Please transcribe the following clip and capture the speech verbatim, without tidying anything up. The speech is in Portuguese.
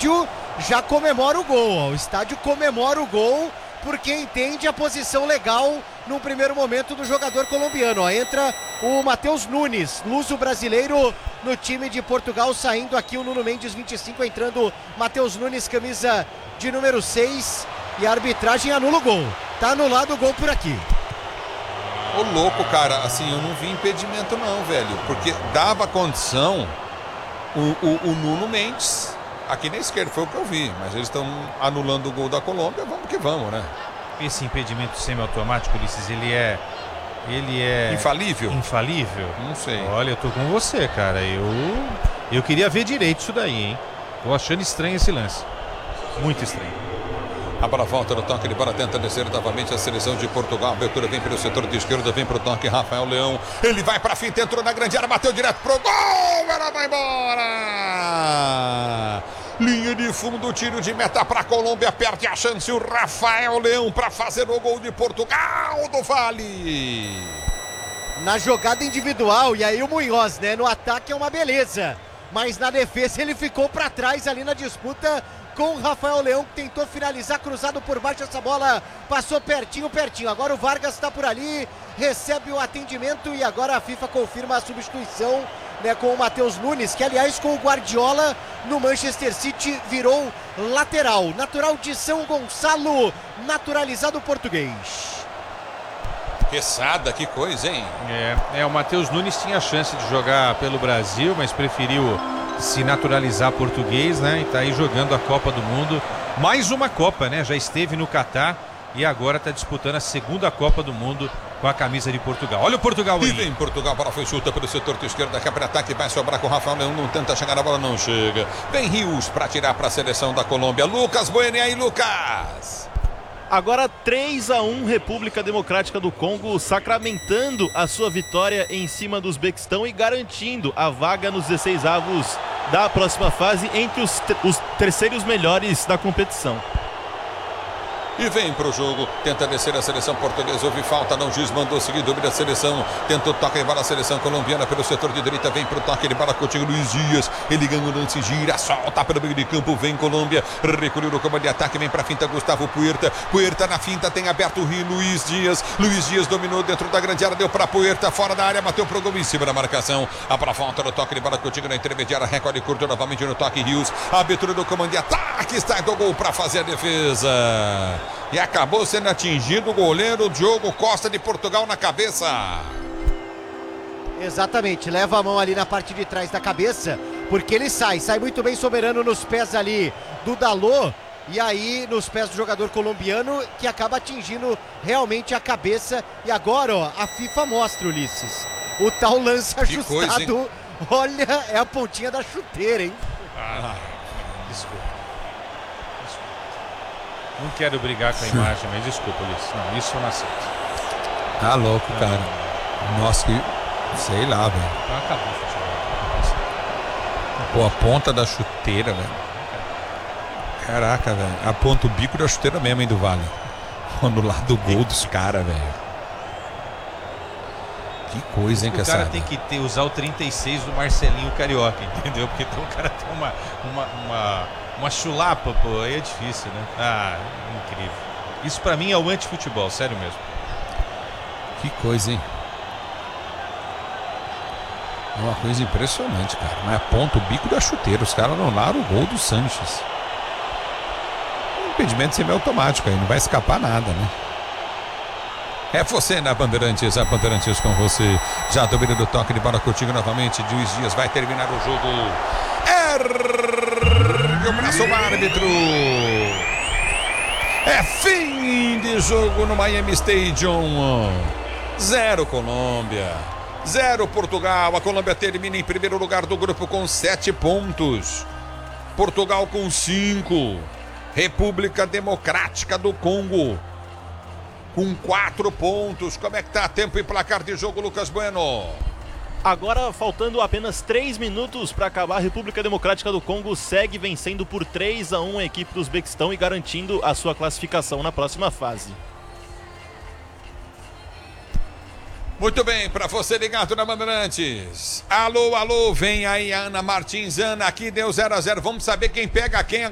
estádio já comemora o gol. O estádio comemora o gol porque entende a posição legal no primeiro momento do jogador colombiano. Ó, entra o Matheus Nunes, luso brasileiro no time de Portugal, saindo aqui o Nuno Mendes, vinte e cinco, entrando Matheus Nunes, camisa de número seis, e a arbitragem anula o gol. Tá anulado o gol por aqui. Ô louco, cara, assim, eu não vi impedimento não, velho, porque dava condição o, o, o Nuno Mendes aqui na esquerda, foi o que eu vi, mas eles estão anulando o gol da Colômbia, vamos que vamos, né? Esse impedimento semiautomático, Ulisses, ele é... Ele é... Infalível? Infalível? Não sei. Olha, eu tô com você, cara. Eu, eu queria ver direito isso daí, hein? Tô achando estranho esse lance. Muito estranho. A bola volta no toque de bola, tenta descer novamente a seleção de Portugal. A abertura vem pelo setor de esquerda, vem pro toque Rafael Leão. Ele vai pra finta, entrou na grande área, bateu direto pro gol. Ela vai embora. Linha de fundo, tiro de meta para a Colômbia, perde a chance o Rafael Leão para fazer o gol de Portugal do Vale. Na jogada individual, e aí o Munhoz, né? No ataque é uma beleza, mas na defesa ele ficou para trás ali na disputa com o Rafael Leão, que tentou finalizar cruzado por baixo, essa bola passou pertinho, pertinho. Agora o Vargas está por ali, recebe o atendimento e agora a FIFA confirma a substituição, né, com o Matheus Nunes, que aliás com o Guardiola no Manchester City virou lateral, natural de São Gonçalo, naturalizado português. Quesada, que coisa, hein? É, é, o Matheus Nunes tinha a chance de jogar pelo Brasil, mas preferiu se naturalizar português, né? E tá aí jogando a Copa do Mundo. Mais uma Copa, né? Já esteve no Catar e agora tá disputando a segunda Copa do Mundo com a camisa de Portugal. Olha o Portugal aí. E vem Portugal, bola foi chuta pelo setor de esquerda, que para ataque, vai sobrar com o Rafael Leão, não tenta chegar, a bola não chega. Vem Rios para tirar para a seleção da Colômbia. Lucas Bueno, e aí, Lucas? Agora três a um, República Democrática do Congo sacramentando a sua vitória em cima do Uzbequistão e garantindo a vaga nos dezesseis avos da próxima fase entre os, os terceiros melhores da competição. E vem pro jogo, tenta descer a seleção portuguesa, houve falta, não, juiz mandou seguir, domina a seleção, tenta o toque de bola, a seleção colombiana pelo setor de direita, vem pro toque de bola, Coutinho, Luiz Dias, ele ganha o lance, gira, solta pelo meio de campo, vem Colômbia, recolheu no comando de ataque, vem pra finta, Gustavo Puerta, Puerta na finta, tem aberto o Rio, Luiz Dias, Luiz Dias dominou dentro da grande área, deu pra Puerta, fora da área, bateu pro gol em cima da marcação, a pra volta no toque de bola, Coutinho na intermediária, recorde curto novamente no toque, Rios, a abertura do comando de ataque, está do gol pra fazer a defesa. E acabou sendo atingido o goleiro Diogo Costa de Portugal na cabeça. Exatamente, leva a mão ali na parte de trás da cabeça, porque ele sai, sai muito bem Soberano nos pés ali do Dalot, e aí nos pés do jogador colombiano, que acaba atingindo realmente a cabeça. E agora, ó, a FIFA mostra, Ulisses, o tal lance ajustado. Coisa, olha, é a pontinha da chuteira, hein? Ah, desculpa. Não quero brigar com a imagem, mas desculpa, Ulisses. Não, isso eu não aceito. Tá louco, não, cara. Não. Nossa, que... sei lá, velho. Então acabou o futebol. Pô, a ponta da chuteira, velho. Caraca, velho. Aponta o bico da chuteira mesmo, hein, do Vale. No lado do gol dos caras, velho. Que coisa, hein, que o cara tem que ter, usar o trinta e seis do Marcelinho Carioca, entendeu? Porque então o cara tem uma... uma, uma... uma chulapa, pô, aí é difícil, né? Ah, incrível. Isso pra mim é o anti-futebol, sério mesmo. Que coisa, hein? É uma coisa impressionante, cara. Mas aponta o bico da chuteira, os caras anularam o gol do Sanches. Um impedimento semiautomático aí, não vai escapar nada, né? É você na Bandeirantes, a Bandeirantes com você. Já domina do toque de bola, Coutinho novamente, Luiz Dias vai terminar o jogo. Ergue o braço o árbitro. É fim de jogo no Miami Stadium. Zero Colômbia, zero Portugal. A Colômbia termina em primeiro lugar do grupo com sete pontos. Portugal com cinco. República Democrática do Congo com quatro pontos. Como é que tá tempo e placar de jogo, Lucas Bueno? Agora, faltando apenas três minutos para acabar, a República Democrática do Congo segue vencendo por três a um a equipe do Uzbequistão e garantindo a sua classificação na próxima fase. Muito bem, para você ligado na Bandeirantes. Alô, alô, vem aí a Ana Martins. Ana, aqui deu zero a zero. Vamos saber quem pega quem